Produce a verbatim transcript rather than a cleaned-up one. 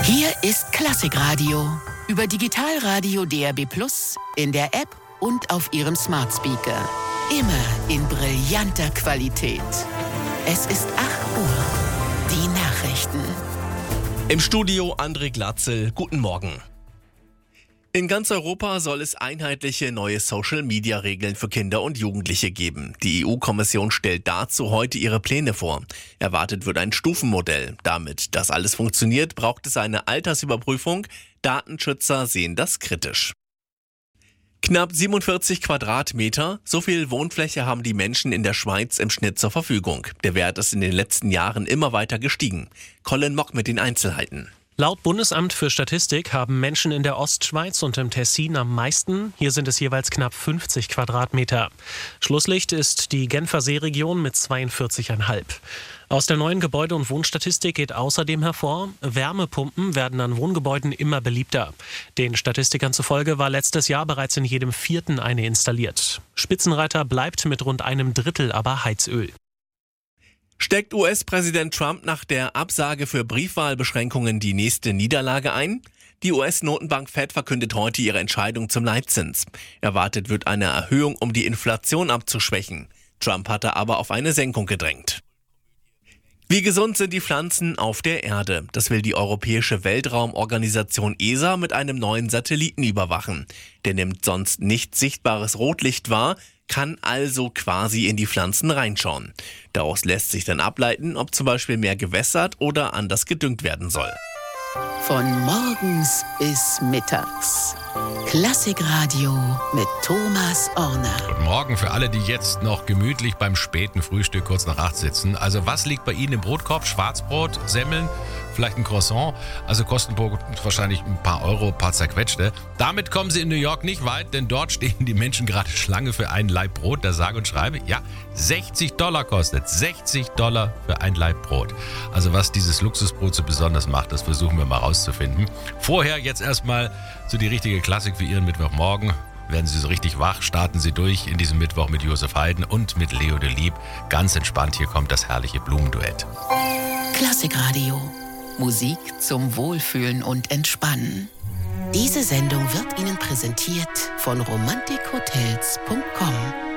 Hier ist Klassikradio über Digitalradio D A B plus, in der App und auf Ihrem Smart Speaker. Immer in brillanter Qualität. Es ist acht Uhr. Die Nachrichten. Im Studio André Glatzel. Guten Morgen. In ganz Europa soll es einheitliche neue Social-Media-Regeln für Kinder und Jugendliche geben. Die E U-Kommission stellt dazu heute ihre Pläne vor. Erwartet wird ein Stufenmodell. Damit das alles funktioniert, braucht es eine Altersüberprüfung. Datenschützer sehen das kritisch. Knapp siebenundvierzig Quadratmeter, so viel Wohnfläche haben die Menschen in der Schweiz im Schnitt zur Verfügung. Der Wert ist in den letzten Jahren immer weiter gestiegen. Colin Mock mit den Einzelheiten. Laut Bundesamt für Statistik haben Menschen in der Ostschweiz und im Tessin am meisten. Hier sind es jeweils knapp fünfzig Quadratmeter. Schlusslicht ist die Genfer Seeregion mit zweiundvierzig Komma fünf. Aus der neuen Gebäude- und Wohnstatistik geht außerdem hervor, Wärmepumpen werden an Wohngebäuden immer beliebter. Den Statistikern zufolge war letztes Jahr bereits in jedem vierten eine installiert. Spitzenreiter bleibt mit rund einem Drittel aber Heizöl. Steckt U S-Präsident Trump nach der Absage für Briefwahlbeschränkungen die nächste Niederlage ein? Die U S-Notenbank Fed verkündet heute ihre Entscheidung zum Leitzins. Erwartet wird eine Erhöhung, um die Inflation abzuschwächen. Trump hatte aber auf eine Senkung gedrängt. Wie gesund sind die Pflanzen auf der Erde? Das will die Europäische Weltraumorganisation E S A mit einem neuen Satelliten überwachen. Der nimmt sonst nicht sichtbares Rotlicht wahr, kann also quasi in die Pflanzen reinschauen. Daraus lässt sich dann ableiten, ob zum Beispiel mehr gewässert oder anders gedüngt werden soll. Von morgens bis mittags. Klassikradio mit Thomas Orner. Guten Morgen für alle, die jetzt noch gemütlich beim späten Frühstück kurz nach acht sitzen. Also was liegt bei Ihnen im Brotkorb? Schwarzbrot, Semmeln, vielleicht ein Croissant? Also kosten wahrscheinlich ein paar Euro, ein paar zerquetschte. Damit kommen Sie in New York nicht weit, denn dort stehen die Menschen gerade Schlange für ein Laib Brot. Da sage und schreibe, ja, sechzig Dollar kostet. sechzig Dollar für ein Laib Brot. Also was dieses Luxusbrot so besonders macht, das versuchen wir mal rauszufinden. Vorher jetzt erstmal so die richtige Klassik für Ihren Mittwochmorgen. Werden Sie so richtig wach, starten Sie durch in diesem Mittwoch mit Josef Haydn und mit Leo de Lieb. Ganz entspannt, hier kommt das herrliche Blumenduett. Klassikradio. Musik zum Wohlfühlen und Entspannen. Diese Sendung wird Ihnen präsentiert von romantik hotels punkt com.